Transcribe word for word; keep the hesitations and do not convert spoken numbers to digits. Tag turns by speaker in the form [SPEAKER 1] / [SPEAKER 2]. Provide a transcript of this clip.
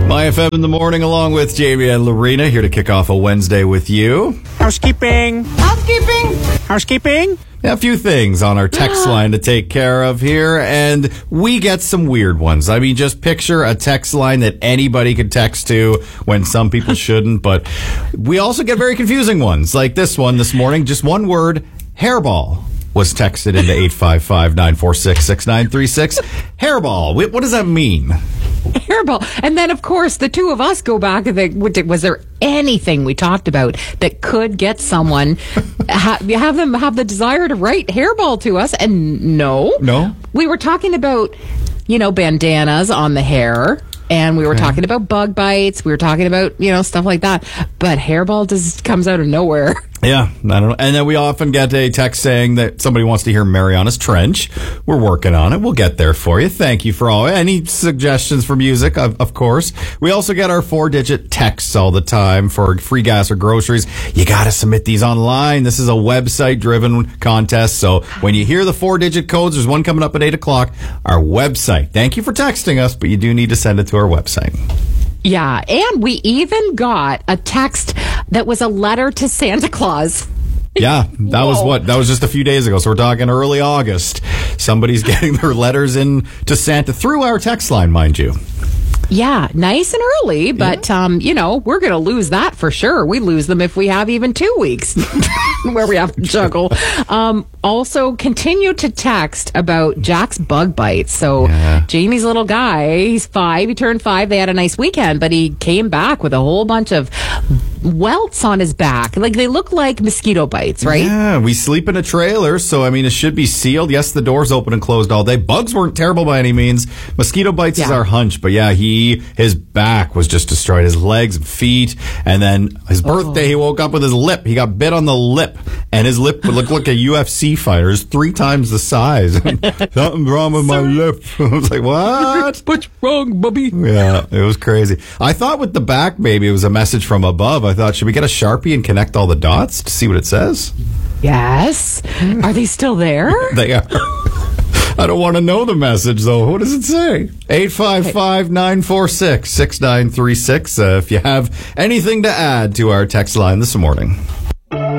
[SPEAKER 1] My F M in the morning, along with Jamie and Lorena, here to kick off a Wednesday with you.
[SPEAKER 2] Housekeeping.
[SPEAKER 3] Housekeeping.
[SPEAKER 2] Housekeeping.
[SPEAKER 1] A few things on our text line to take care of here, and we get some weird ones. I mean, just picture a text line that anybody could text to when some people shouldn't, but we also get very confusing ones, like this one this morning. Just one word, hairball, was texted into eight five five, nine four six, six nine three six. Hairball, what does that mean?
[SPEAKER 3] Hairball. And then, of course, the two of us go back and think, was there anything we talked about that could get someone, ha- have them have the desire to write hairball to us? And no.
[SPEAKER 1] No?
[SPEAKER 3] We were talking about, you know, bandanas on the hair. And we were okay. talking about bug bites. We were talking about, you know, stuff like that. But hairball just comes out of nowhere.
[SPEAKER 1] Yeah, I don't know. And then we often get a text saying that somebody wants to hear Mariana's Trench. We're working on it. We'll get there for you. Thank you for all any suggestions for music, of, of course. We also get our four-digit texts all the time for free gas or groceries. You got to submit these online. This is a website-driven contest. So when you hear the four-digit codes, there's one coming up at eight o'clock. Our website. Thank you for texting us, but you do need to send it to our website.
[SPEAKER 3] Yeah, and we even got a text that was a letter to Santa Claus.
[SPEAKER 1] Yeah, that
[SPEAKER 3] Whoa.
[SPEAKER 1] was what? That was just a few days ago. So we're talking early August. Somebody's getting their letters in to Santa through our text line, mind you.
[SPEAKER 3] Yeah, nice and early, but, yeah. um, you know, we're going to lose that for sure. We lose them if we have even two weeks where we have to juggle. Um, also, continue to text about Jack's bug bites. So, yeah. Jamie's little guy, he's five. He turned five. They had a nice weekend, but he came back with a whole bunch of welts on his back. Like, they look like mosquito bites, right?
[SPEAKER 1] Yeah, we sleep in a trailer, so, I mean, it should be sealed. Yes, the door's open and closed all day. Bugs weren't terrible by any means. Mosquito bites yeah. is our hunch, but yeah, he his back was just destroyed, his legs and feet, and then his birthday, oh. he woke up with his lip. He got bit on the lip, and his lip would look like a U F C fighter. It's three times the size. Something's wrong with my lip. I was like, what?
[SPEAKER 3] What's wrong, Bubby?
[SPEAKER 1] Yeah, it was crazy. I thought with the back, maybe it was a message from above. I thought, should we get a Sharpie and connect all the dots to see what it says?
[SPEAKER 3] Yes. Are they still there?
[SPEAKER 1] They are. I don't want to know the message, though. What does it say? eight five five, nine four six, six nine three six uh, if you have anything to add to our text line this morning.